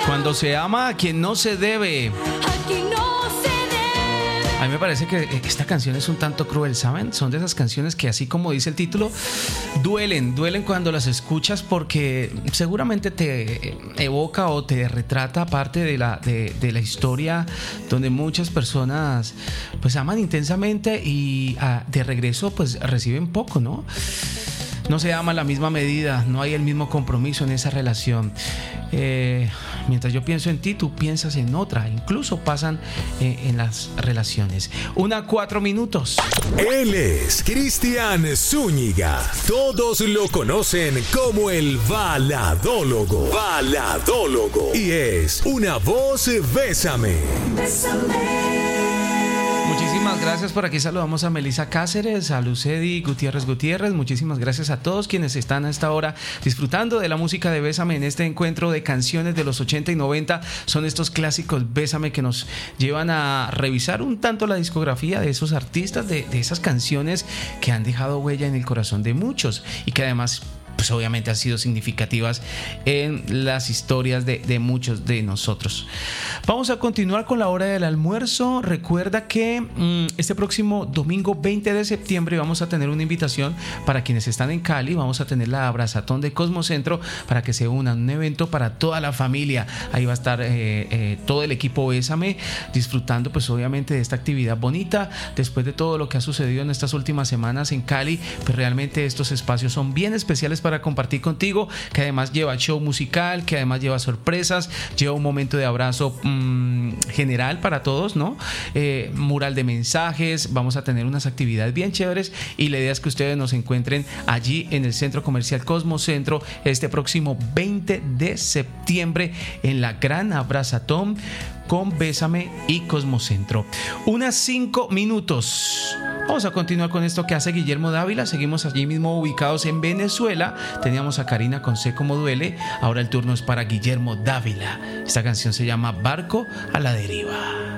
Cuando se ama a quien no se debe. A mí me parece que esta canción es un tanto cruel, ¿saben? Son de esas canciones que, así como dice el título, duelen cuando las escuchas, porque seguramente te evoca o te retrata parte de la historia donde muchas personas pues aman intensamente y de regreso pues reciben poco, ¿no? No se ama a la misma medida, no hay el mismo compromiso en esa relación. Mientras yo pienso en ti, tú piensas en otra. Incluso pasan en las relaciones. 4 minutos. Él es Cristian Zúñiga. Todos lo conocen como el baladólogo. Y es una voz Bésame. Muchísimas gracias. Por aquí saludamos a Melissa Cáceres, a Lucedi Gutiérrez. Muchísimas gracias a todos quienes están a esta hora disfrutando de la música de Bésame en este encuentro de canciones de los 80 y 90. Son estos clásicos Bésame que nos llevan a revisar un tanto la discografía de esos artistas, de esas canciones que han dejado huella en el corazón de muchos y que además pues obviamente han sido significativas en las historias de muchos de nosotros. Vamos a continuar con la hora del almuerzo. Recuerda que este próximo domingo 20 de septiembre vamos a tener una invitación para quienes están en Cali. Vamos a tener la abrazatón de Cosmocentro para que se unan, un evento para toda la familia. Ahí va a estar todo el equipo Bésame disfrutando pues obviamente de esta actividad bonita. Después de todo lo que ha sucedido en estas últimas semanas en Cali, pues realmente estos espacios son bien especiales para compartir contigo, que además lleva show musical, que además lleva sorpresas, lleva un momento de abrazo general para todos, ¿no? Mural de mensajes, vamos a tener unas actividades bien chéveres y la idea es que ustedes nos encuentren allí en el Centro Comercial Cosmocentro este próximo 20 de septiembre en la gran abrazatón con Bésame y Cosmocentro. 5 minutos. Vamos a continuar con esto que hace Guillermo Dávila. Seguimos allí mismo ubicados en Venezuela. Teníamos a Karina con Sé Cómo Duele. Ahora el turno es para Guillermo Dávila. Esta canción se llama Barco a la Deriva.